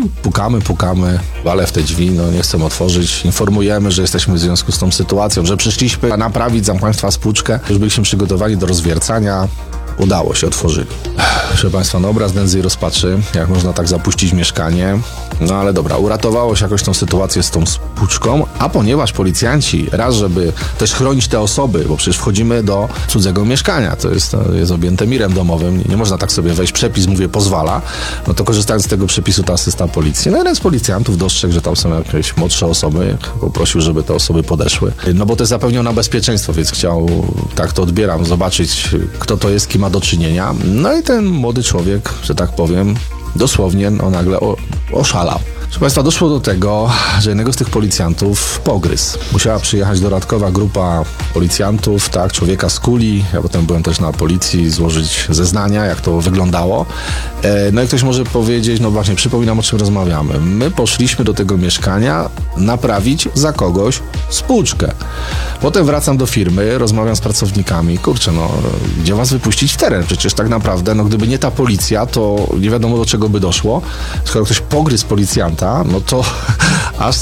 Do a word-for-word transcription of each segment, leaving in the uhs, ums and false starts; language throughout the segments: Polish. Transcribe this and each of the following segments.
pukamy, pukamy, ale w te drzwi, no nie chcą otworzyć. Informujemy, że jesteśmy w związku z tą sytuacją, że przyszliśmy naprawić za państwa spłuczkę. Już byliśmy przygotowani do rozwiercania. Udało się, otworzyli. Proszę państwa, no obraz nędzy i rozpaczy, jak można tak zapuścić mieszkanie. No ale dobra, uratowało się jakoś tą sytuację z tą spłuczką, a ponieważ policjanci, raz, żeby też chronić te osoby, bo przecież wchodzimy do cudzego mieszkania, to jest, to jest objęte mirem domowym, nie, nie można tak sobie wejść, przepis, mówię, pozwala, no to korzystając z tego przepisu to asysta policji. No jeden z policjantów dostrzegł, że tam są jakieś młodsze osoby, poprosił, żeby te osoby podeszły, no bo to jest zapewnione bezpieczeństwo, więc chciał, tak to odbieram, zobaczyć, kto to jest, kim ma do czynienia. No i ten młody człowiek, że tak powiem, dosłownie, no nagle o, oszalał. Proszę państwa, doszło do tego, że jednego z tych policjantów pogryzł. Musiała przyjechać dodatkowa grupa policjantów, tak, człowieka z kuli. Ja potem byłem też na policji, złożyć zeznania, jak to wyglądało. E, no i ktoś może powiedzieć, no właśnie, przypominam, o czym rozmawiamy. My poszliśmy do tego mieszkania naprawić za kogoś spłuczkę. Potem wracam do firmy, rozmawiam z pracownikami. Kurczę, no, gdzie was wypuścić w teren? Przecież tak naprawdę, no gdyby nie ta policja, to nie wiadomo, do czego by doszło. Skoro ktoś pogryzł policjanta, no to aż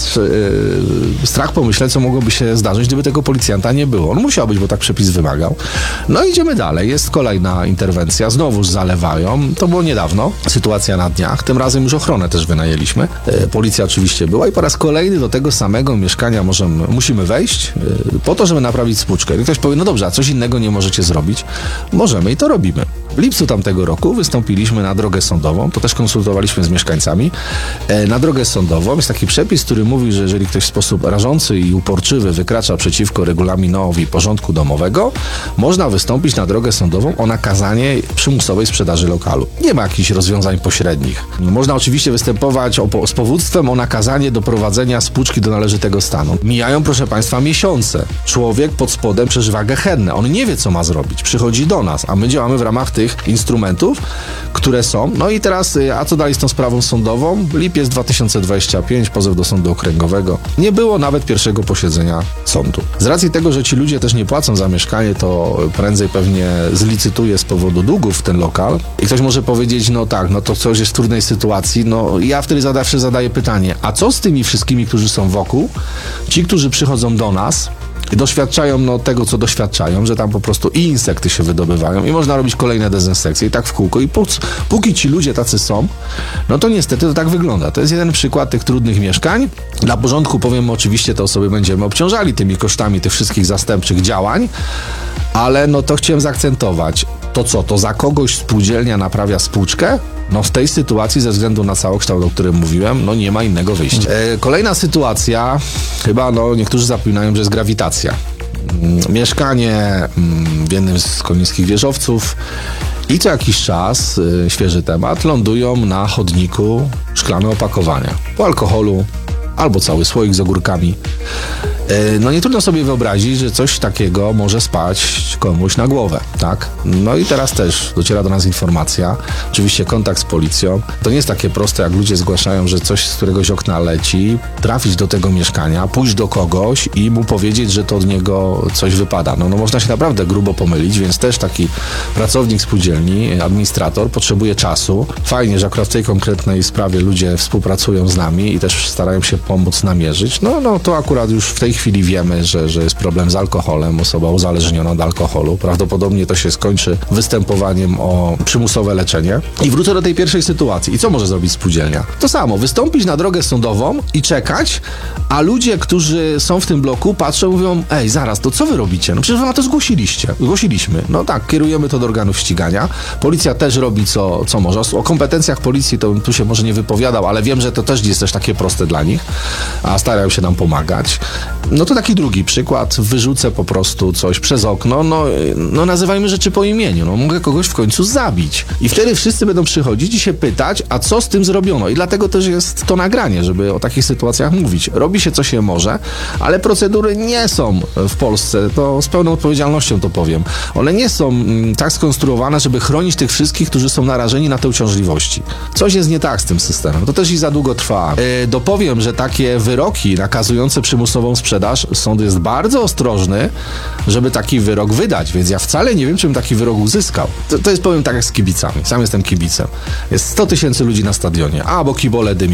yy, strach pomyśleć, co mogłoby się zdarzyć, gdyby tego policjanta nie było. On musiał być, bo tak przepis wymagał. No idziemy dalej. Jest kolejna interwencja. Znowuż zalewają. To było niedawno. Sytuacja na dniach. Tym razem już ochronę też wynajęliśmy. Yy, policja oczywiście była i po raz kolejny do tego samego mieszkania możemy, musimy wejść yy, po to, żeby naprawić spłuczkę. I ktoś powie, no dobrze, a coś innego nie możecie zrobić? Możemy i to robimy. W lipcu tamtego roku wystąpiliśmy na drogę sądową. To też konsultowaliśmy z mieszkańcami. Yy, na drogę sądową jest taki przepis, który mówi, że jeżeli ktoś w sposób rażący i uporczywy wykracza przeciwko regulaminowi porządku domowego, można wystąpić na drogę sądową o nakazanie przymusowej sprzedaży lokalu. Nie ma jakichś rozwiązań pośrednich. Można oczywiście występować o, z powództwem o nakazanie doprowadzenia spłuczki do należytego stanu. Mijają, proszę państwa, miesiące. Człowiek pod spodem przeżywa gehennę. On nie wie, co ma zrobić. Przychodzi do nas, a my działamy w ramach tych instrumentów, które są. No i teraz, a co dalej z tą sprawą sądową? Lipiec dwa tysiące dwudziesty piąty, pozew do sądu okręgowego. Nie było nawet pierwszego posiedzenia sądu. Z racji tego, że ci ludzie też nie płacą za mieszkanie, to prędzej pewnie zlicytuje z powodu długów ten lokal. I ktoś może powiedzieć, no tak, no to coś jest w trudnej sytuacji. No ja wtedy zawsze zadaję pytanie, a co z tymi wszystkimi, którzy są wokół? Ci, którzy przychodzą do nas, doświadczają no, tego, co doświadczają, że tam po prostu i insekty się wydobywają i można robić kolejne dezynsekcje i tak w kółko. I po, póki ci ludzie tacy są, no to niestety to tak wygląda. To jest jeden przykład tych trudnych mieszkań. Dla porządku powiem, oczywiście te osoby będziemy obciążali tymi kosztami tych wszystkich zastępczych działań, ale no to chciałem zaakcentować. To co, to za kogoś spółdzielnia naprawia spłuczkę? No w tej sytuacji, ze względu na całokształt, o którym mówiłem, no nie ma innego wyjścia. E, kolejna sytuacja, chyba no niektórzy zapominają, że jest grawitacja. Mm, mieszkanie mm, w jednym z konińskich wieżowców i co jakiś czas, y, świeży temat, lądują na chodniku szklane opakowania. Po alkoholu albo cały słoik z ogórkami. No nie trudno sobie wyobrazić, że coś takiego może spaść komuś na głowę, tak? No i teraz też dociera do nas informacja, oczywiście kontakt z policją. To nie jest takie proste, jak ludzie zgłaszają, że coś z któregoś okna leci, trafić do tego mieszkania, pójść do kogoś i mu powiedzieć, że to od niego coś wypada. No, no można się naprawdę grubo pomylić, więc też taki pracownik spółdzielni, administrator potrzebuje czasu. Fajnie, że akurat w tej konkretnej sprawie ludzie współpracują z nami i też starają się pomóc namierzyć. No, no to akurat już w tej chwili wiemy, że, że jest problem z alkoholem, osoba uzależniona od alkoholu. Prawdopodobnie to się skończy występowaniem o przymusowe leczenie. I wrócę do tej pierwszej sytuacji. I co może zrobić spółdzielnia? To samo, wystąpić na drogę sądową i czekać, a ludzie, którzy są w tym bloku, patrzą i mówią, ej, zaraz, to co wy robicie? No przecież wy na to zgłosiliście. Zgłosiliśmy. No tak, kierujemy to do organów ścigania. Policja też robi co, co może. O kompetencjach policji to tu się może nie wypowiadał, ale wiem, że to też nie jest też takie proste dla nich, a starają się nam pomagać. No to taki drugi przykład, wyrzucę po prostu coś przez okno, no, no nazywajmy rzeczy po imieniu, no mogę kogoś w końcu zabić. I wtedy wszyscy będą przychodzić i się pytać, a co z tym zrobiono? I dlatego też jest to nagranie, żeby o takich sytuacjach mówić. Robi się co się może, ale procedury nie są w Polsce, to z pełną odpowiedzialnością to powiem. One nie są mm, tak skonstruowane, żeby chronić tych wszystkich, którzy są narażeni na te uciążliwości. Coś jest nie tak z tym systemem, to też i za długo trwa. Yy, dopowiem, że takie wyroki nakazujące przymusową sprzedaż, sąd jest bardzo ostrożny, żeby taki wyrok wydać, więc ja wcale nie wiem, czym taki wyrok uzyskał. To, to jest, powiem tak, jak z kibicami. Sam jestem kibicem. Jest sto tysięcy ludzi na stadionie, a bo kibole dymi.